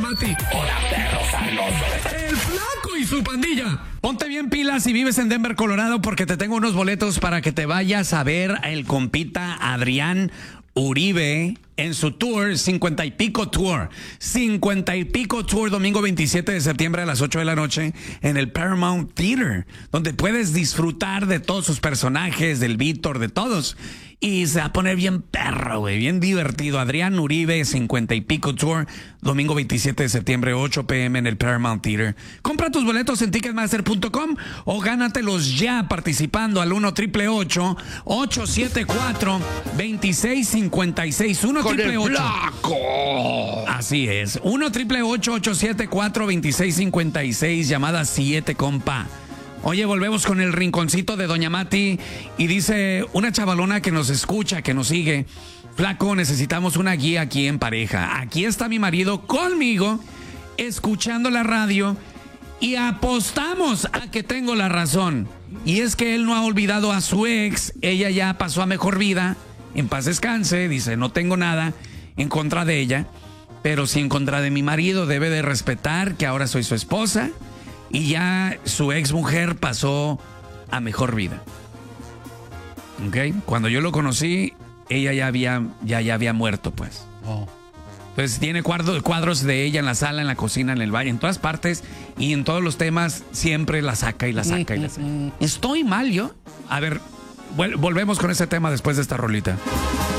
Mati. Hola, perro sabroso. El Flaco y su pandilla. Ponte bien pilas si vives en Denver, Colorado, porque te tengo unos boletos para que te vayas a ver el compita Adrián Uribe en su tour, 50 y pico tour, domingo 27 de septiembre a las 8 de la noche en el Paramount Theater, donde puedes disfrutar de todos sus personajes, del Víctor, de todos. Y se va a poner bien perro, güey, bien divertido. Adrián Uribe, 50 y pico tour, domingo 27 de septiembre, 8 p.m. en el Paramount Theater. Compra tus boletos en Ticketmaster.com o gánatelos ya participando al 1-888-874-2656. 1-888. Así es. 1-888-874-2656. Llamada 7, compa. Oye, volvemos con el rinconcito de Doña Mati y dice una chavalona que nos escucha, que nos sigue: Flaco, necesitamos una guía aquí en pareja. Aquí está mi marido conmigo, escuchando la radio y apostamos a que tengo la razón. Y es que él no ha olvidado a su ex, ella ya pasó a mejor vida, en paz descanse, dice, no tengo nada en contra de ella, pero sí en contra de mi marido, debe de respetar que ahora soy su esposa. Y ya su ex mujer pasó a mejor vida. ¿Ok? Cuando yo lo conocí, ella ya había muerto, pues. Oh. Entonces tiene cuadros de ella en la sala, en la cocina, en el baño, en todas partes. Y en todos los temas siempre la saca y la saca y la saca. ¿Estoy mal yo? A ver, volvemos con ese tema después de esta rolita.